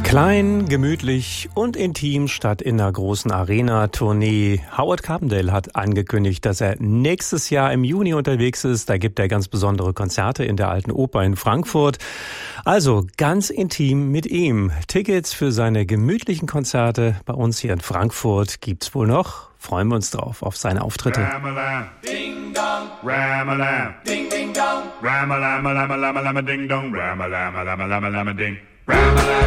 Klein, gemütlich und intim statt in einer großen Arena-Tournee. Howard Carpendale hat angekündigt, dass er nächstes Jahr im Juni unterwegs ist. Da gibt er ganz besondere Konzerte in der Alten Oper in Frankfurt. Also ganz intim mit ihm. Tickets für seine gemütlichen Konzerte bei uns hier in Frankfurt gibt's wohl noch. Freuen wir uns drauf auf seine Auftritte. Ram-a-lam, ding-dong, ram-a-lam, ding-ding-dong, ram-a-lam-a-lam-a-lam-a-lam-a-ding-dong, ram-a-lam-a-lam-a-lam-a-lam-a-ding, ram-a-lam.